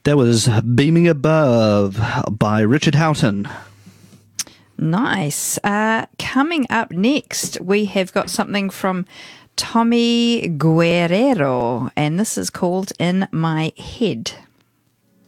That was Beaming Above by Richard Houghton. Nice. Coming up next, we have got something from Tommy Guerrero, and this is called In My Head.